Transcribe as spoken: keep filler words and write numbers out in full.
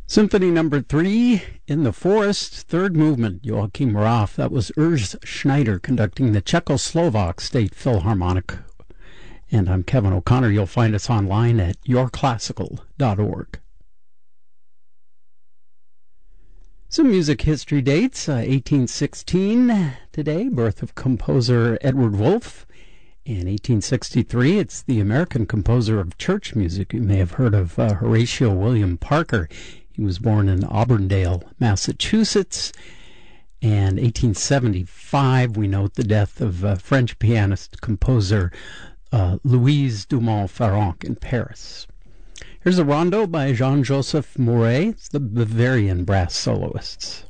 Symphony number three, In the Forest, third movement, Joachim Raff. That was Urs Schneider conducting the Czechoslovak State Philharmonic. And I'm Kevin O'Connor. You'll find us online at your classical dot org. Some music history dates. Uh, eighteen sixteen today, birth of composer Edward Wolff. In eighteen sixty-three, it's the American composer of church music. You may have heard of uh, Horatio William Parker. He was born in Auburndale, Massachusetts. And eighteen seventy-five, we note the death of uh, French pianist composer uh, Louise Dumont-Ferrand in Paris. Here's a rondo by Jean-Joseph Mouret. It's the Bavarian brass soloists.